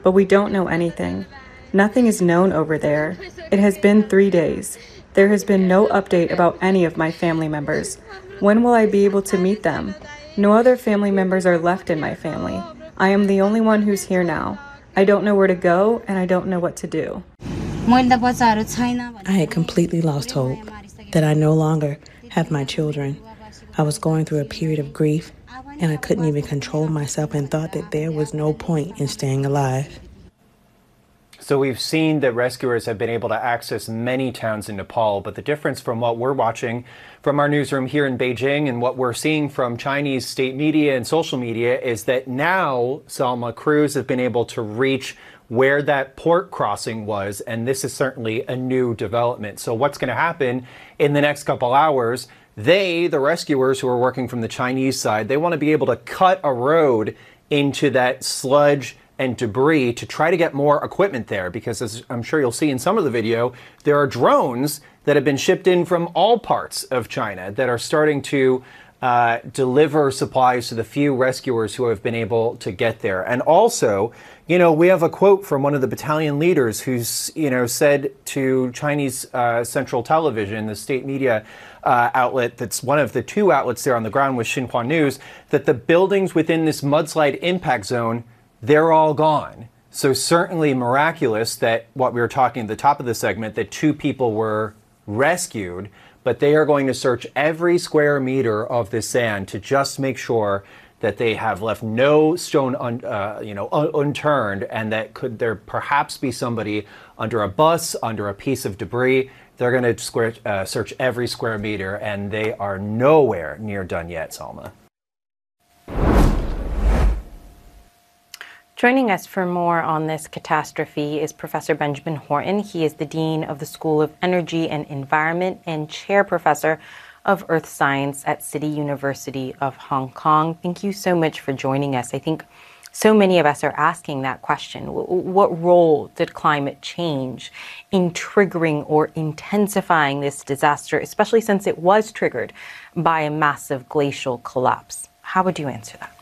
but we don't know anything. Nothing is known over there. It has been 3 days. There has been no update about any of my family members. When will I be able to meet them? No other family members are left in my family. I am the only one who's here now. I don't know where to go, and I don't know what to do. I had completely lost hope that I no longer have my children. I was going through a period of grief, and I couldn't even control myself and thought that there was no point in staying alive. So we've seen that rescuers have been able to access many towns in Nepal, but the difference from what we're watching from our newsroom here in Beijing and what we're seeing from Chinese state media and social media is that now, Salma, crews have been able to reach where that port crossing was, and this is certainly a new development. So what's going to happen in the next couple hours? The rescuers who are working from the Chinese side, they want to be able to cut a road into that sludge and debris to try to get more equipment there, because as I'm sure you'll see in some of the video, there are drones that have been shipped in from all parts of China that are starting to deliver supplies to the few rescuers who have been able to get there. And also, we have a quote from one of the battalion leaders who's, said to Chinese Central Television, the state media outlet that's one of the two outlets there on the ground with Xinhua News, that the buildings within this mudslide impact zone, they're all gone. So certainly miraculous that what we were talking at the top of the segment, that 2 people were rescued, but they are going to search every square meter of this sand to just make sure that they have left no stone unturned, and that could there perhaps be somebody under a bus, under a piece of debris. They're going to search every square meter, and they are nowhere near done yet, Salma. Joining us for more on this catastrophe is Professor Benjamin Horton. He is the Dean of the School of Energy and Environment and Chair Professor of Earth Science at City University of Hong Kong. Thank you so much for joining us. I think so many of us are asking that question. What role did climate change in triggering or intensifying this disaster, especially since it was triggered by a massive glacial collapse? How would you answer that?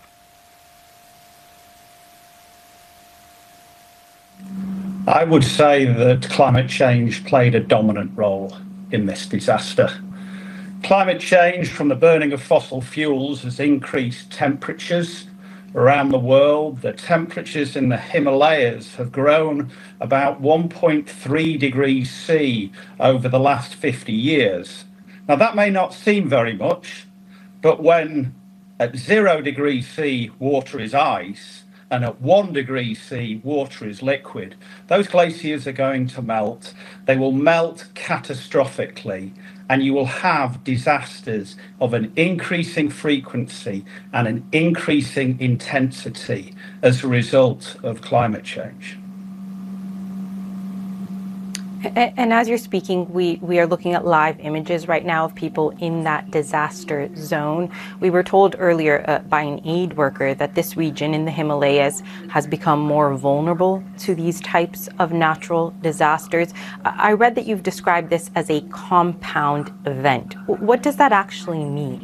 I would say that climate change played a dominant role in this disaster. Climate change from the burning of fossil fuels has increased temperatures around the world. The temperatures in the Himalayas have grown about 1.3 degrees C over the last 50 years. Now, that may not seem very much, but when at 0 degrees C water is ice, and at 1 degree C, water is liquid, those glaciers are going to melt. They will melt catastrophically, and you will have disasters of an increasing frequency and an increasing intensity as a result of climate change. And as you're speaking, we are looking at live images right now of people in that disaster zone. We were told earlier by an aid worker that this region in the Himalayas has become more vulnerable to these types of natural disasters. I read that you've described this as a compound event. What does that actually mean?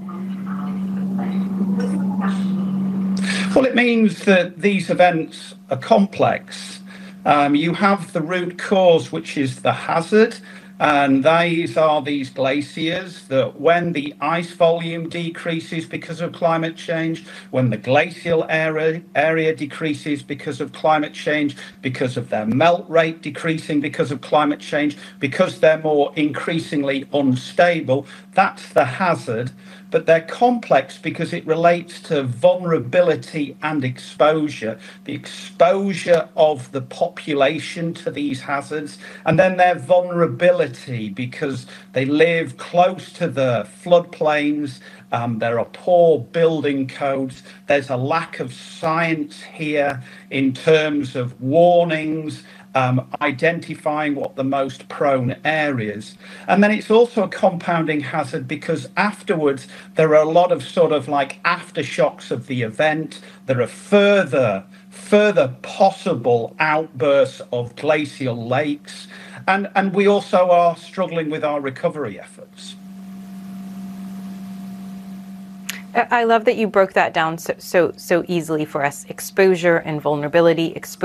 Well, it means that these events are complex. You have the root cause, which is the hazard, and these are these glaciers that when the ice volume decreases because of climate change, when the glacial area decreases because of climate change, because of their melt rate decreasing because of climate change, because they're more increasingly unstable, that's the hazard. But they're complex because it relates to vulnerability and exposure, the exposure of the population to these hazards, and then their vulnerability because they live close to the floodplains. There are poor building codes. There's a lack of science here in terms of warnings, identifying what the most prone areas. And then it's also a compounding hazard because afterwards there are a lot of sort of like aftershocks of the event. There are further possible outbursts of glacial lakes. And we also are struggling with our recovery efforts. I love that you broke that down so easily for us. Exposure and vulnerability.